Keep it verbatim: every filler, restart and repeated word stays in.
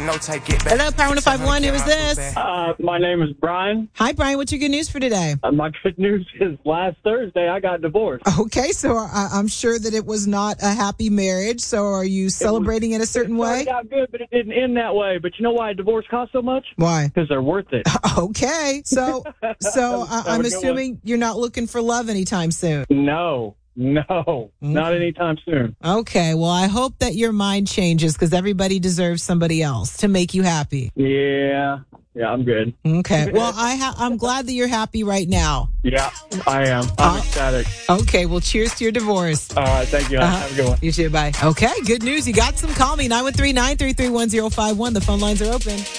Hello, Power one oh five one. Who is this? Uh, my name is Brian. Hi, Brian. What's your good news for today? Uh, my good news is last Thursday I got divorced. Okay, so I, I'm sure that it was not a happy marriage. So are you celebrating it, was, in a certain it way? It started out good, but it didn't end that way. But you know why a divorce costs so much? Why? Because they're worth it. Okay, so so uh, I'm assuming you're not looking for love anytime soon. No. No, okay. Not anytime soon. Okay, well, I hope that your mind changes because everybody deserves somebody else to make you happy. Yeah, yeah, I'm good. Okay, well, I ha- I'm glad that you're happy right now. Yeah, I am. I'm uh, ecstatic. Okay, well, cheers to your divorce. All right, thank you. Uh-huh. Have a good one. You too, bye. Okay, good news. You got some. Call me, nine one three, nine three three, one zero five one. The phone lines are open.